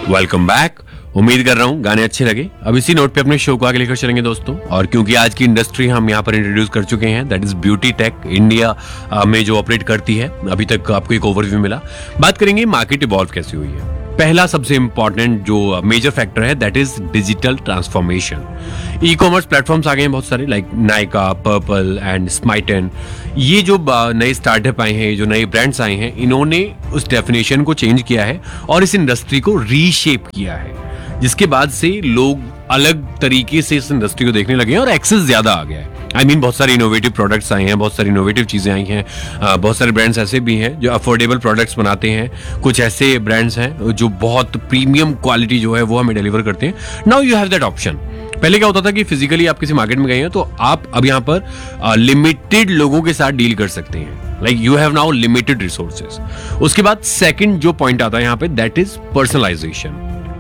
Welcome back. उम्मीद कर रहा हूँ गाने अच्छे लगे। अब इसी नोट पे अपने शो को आगे लेकर चलेंगे दोस्तों। और क्योंकि आज की इंडस्ट्री हम यहाँ पर इंट्रोड्यूस कर चुके हैं, that is beauty take India में जो ऑपरेट करती है। अभी तक आपको एक ओवरव्यू मिला। बात करेंगे मार्केट इवॉल्व कैसी हुई है। पहला सबसे इंपॉर्टेंट जो मेजर फैक्टर है that is digital transformation. E commerce platforms आ गए हैं बहुत सारे, लाइक नायका, पर्पल एंड स्माइटन। ये जो नए स्टार्टअप आए हैं, जो नए ब्रांड्स आए हैं, इन्होंने उस डेफिनेशन को चेंज किया है और इस इंडस्ट्री को रीशेप किया है, जिसके बाद से लोग अलग तरीके से इस इंडस्ट्री को देखने लगे हैं और एक्सेस ज्यादा आ गया है। बहुत सारे इनोवेटिव प्रोडक्ट्स आए हैं, बहुत सारी इनोवेटिव चीजें आई हैं। बहुत सारे ब्रांड्स ऐसे भी हैं जो अफोर्डेबल प्रोडक्ट्स बनाते हैं। कुछ ऐसे ब्रांड्स हैं जो बहुत प्रीमियम क्वालिटी जो है वो हमें डिलीवर करते हैं। Now you have that option. पहले क्या होता था कि फिजिकली आप किसी मार्केट में गए हैं तो आप अब यहाँ पर लिमिटेड लोगों के साथ डील कर सकते हैं, like you have now limited resources. उसके बाद सेकंड जो पॉइंट आता है यहाँ पे दैट इज पर्सनलाइजेशन।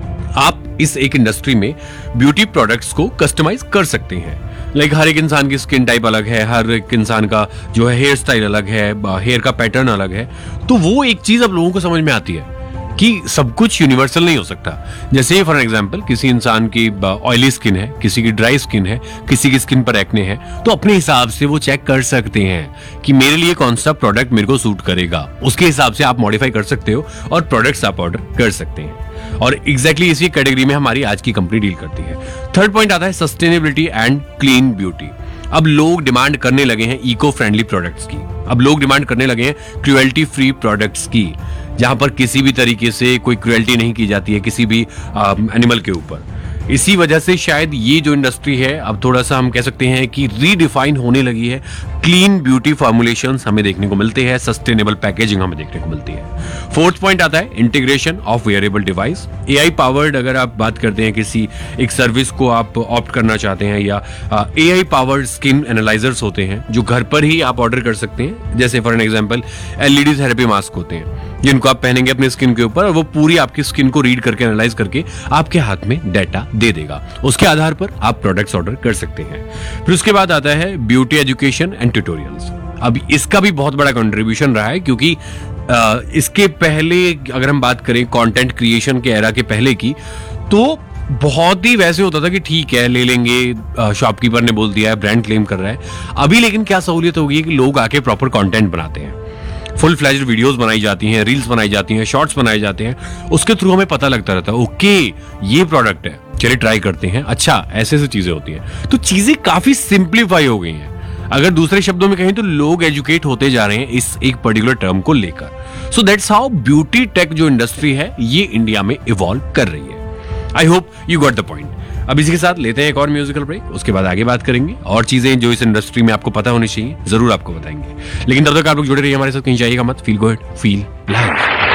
आप इस एक इंडस्ट्री में ब्यूटी प्रोडक्ट्स को कस्टमाइज कर सकते हैं। लाइक हर एक इंसान की स्किन टाइप अलग है, हर एक इंसान का जो है हेयर स्टाइल अलग है, हेयर का पैटर्न अलग है। तो वो एक चीज अब लोगों को समझ में आती है कि सब कुछ यूनिवर्सल नहीं हो सकता। जैसे फॉर एग्जांपल किसी इंसान की ऑयली स्किन है, किसी की ड्राई स्किन है, किसी की स्किन पर एक्ने है, तो अपने हिसाब से वो चेक कर सकते हैं कि मेरे लिए कौन सा प्रोडक्ट मेरे को सूट करेगा। उसके हिसाब से आप मॉडिफाई कर सकते हो और प्रोडक्ट्स आप ऑर्डर कर सकते हैं। और एग्जैक्टली इसी कैटेगरी में हमारी आज की कंपनी डील करती है। थर्ड पॉइंट आता है सस्टेनेबिलिटी एंड क्लीन ब्यूटी। अब लोग डिमांड करने लगे हैं इको फ्रेंडली प्रोडक्ट्स की। अब लोग डिमांड करने लगे हैं क्रुएल्टी फ्री प्रोडक्ट्स की, जहां पर किसी भी तरीके से कोई क्रुएल्टी नहीं की जाती है किसी भी एनिमल के ऊपर। इसी वजह से शायद ये जो इंडस्ट्री है अब थोड़ा सा हम कह सकते हैं कि रीडिफाइन होने लगी है। क्लीन ब्यूटी फॉर्मुलेशंस हमें देखने को मिलते हैं, सस्टेनेबल पैकेजिंग हमें देखने को मिलती है। फोर्थ पॉइंट आता है integration of wearable device. AI powered अगर आप बात करते हैं किसी एक सर्विस को आप ऑप्ट करना चाहते हैं, या एआई पावर्ड स्किन एनालाइजर्स होते हैं जो घर पर ही आप ऑर्डर कर सकते हैं। जैसे for an example LED therapy mask होते हैं जिनको आप पहनेंगे अपनी स्किन के ऊपर और वो पूरी आपकी स्किन को रीड करके एनालाइज करके आपके हाथ में डाटा दे देगा। उसके आधार पर आप प्रोडक्ट्स ऑर्डर कर सकते हैं। फिर उसके बाद आता है ब्यूटी एजुकेशन एंड ट्यूटोरियल्स। अब इसका भी बहुत बड़ा कंट्रीब्यूशन रहा है, क्योंकि इसके पहले अगर हम बात करें कंटेंट क्रिएशन के एरा के पहले की, तो बहुत ही वैसे होता था कि ठीक है ले लेंगे, शॉपकीपर ने बोल दिया है, ब्रांड क्लेम कर रहा है। अभी लेकिन क्या सहूलियत हो गई है कि लोग आके प्रॉपर कंटेंट बनाते हैं, फुल फ्लैश्ड वीडियोस बनाई जाती हैं, रील्स बनाई जाती हैं, शॉर्ट्स बनाए जाते हैं। उसके थ्रू हमें पता लगता रहता है ओके ये प्रोडक्ट है, चलिए ट्राई करते हैं। अच्छा ऐसे ऐसे चीजें होती हैं, तो चीजें काफी सिंप्लीफाई हो गई हैं। अगर दूसरे शब्दों में कहें तो लोग एजुकेट होते जा रहे हैं इस एक पर्टिकुलर टर्म को लेकर। So that's how beauty take जो इंडस्ट्री है ये इंडिया में इवॉल्व कर रही है। I hope you got the point. अब इसी के साथ लेते हैं एक और म्यूजिकल ब्रेक, उसके बाद आगे बात करेंगे और चीजें जो इस इंडस्ट्री में आपको पता होनी चाहिए जरूर आपको बताएंगे। लेकिन तब तक आप लोग जुड़े रहिए हमारे साथ, कहीं जाइएगा मत। Feel good, feel live.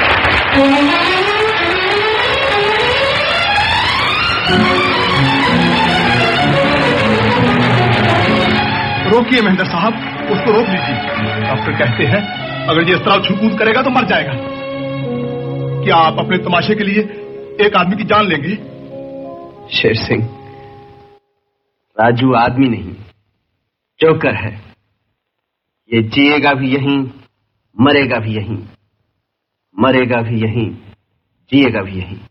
रोकिए महेंद्र साहब, उसको रोक लीजिए। डॉक्टर कहते हैं अगर ये इस तरह छूट करेगा तो मर जाएगा। क्या आप अपने तमाशे के लिए एक आदमी की जान लेंगे? शेर सिंह, राजू आदमी नहीं जोकर है। ये जिएगा भी यहीं, मरेगा भी यहीं, मरेगा भी यहीं, जिएगा भी यहीं।